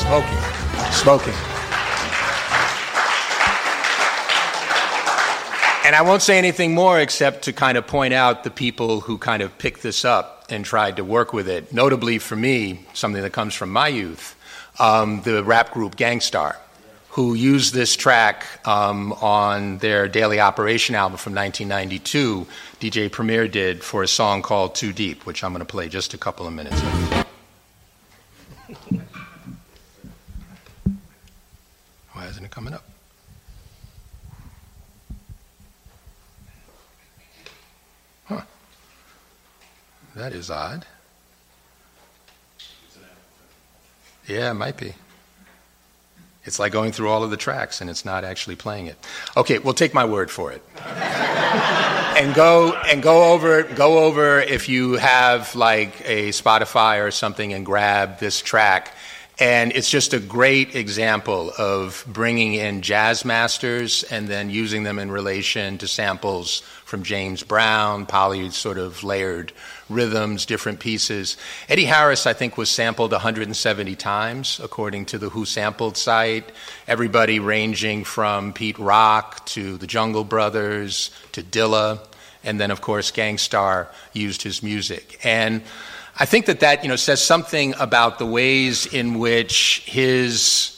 Smoking. And I won't say anything more except to kind of point out the people who kind of picked this up and tried to work with it. Notably for me, something that comes from my youth, the rap group Gang Starr, who used this track on their Daily Operation album from 1992, DJ Premier did, for a song called Too Deep, which I'm going to play just a couple of minutes of. Why isn't it coming up? Huh. That is odd. Yeah, it might be. It's like going through all of the tracks and it's not actually playing it. Okay, well, take my word for it. and go over if you have like a Spotify or something and grab this track. And it's just a great example of bringing in jazz masters and then using them in relation to samples from James Brown, poly sort of layered rhythms, different pieces. Eddie Harris, I think, was sampled 170 times, according to the Who Sampled site. Everybody ranging from Pete Rock to the Jungle Brothers to Dilla. And then, of course, Gang Starr used his music. And I think that says something about the ways in which his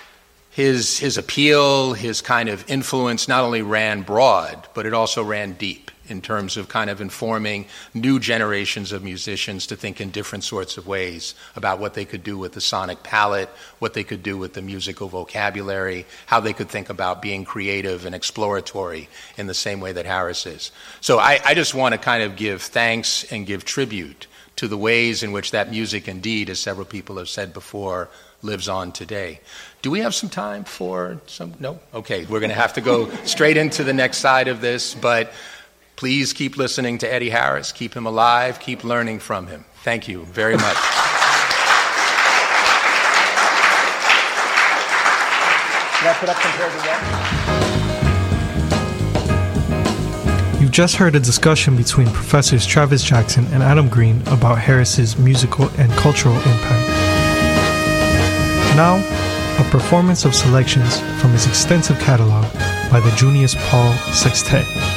appeal, his kind of influence not only ran broad, but it also ran deep in terms of kind of informing new generations of musicians to think in different sorts of ways about what they could do with the sonic palette, what they could do with the musical vocabulary, how they could think about being creative and exploratory in the same way that Harris is. So I just want to kind of give thanks and give tribute to the ways in which that music indeed, as several people have said before, lives on today. Do we have some time for some? No? Okay, we're going to have to go straight into the next side of this, but please keep listening to Eddie Harris, keep him alive, keep learning from him. Thank you very much. Can I put up compared to what? You've just heard a discussion between Professors Travis Jackson and Adam Green about Harris's musical and cultural impact. Now, a performance of selections from his extensive catalog by the Junius Paul Sextet.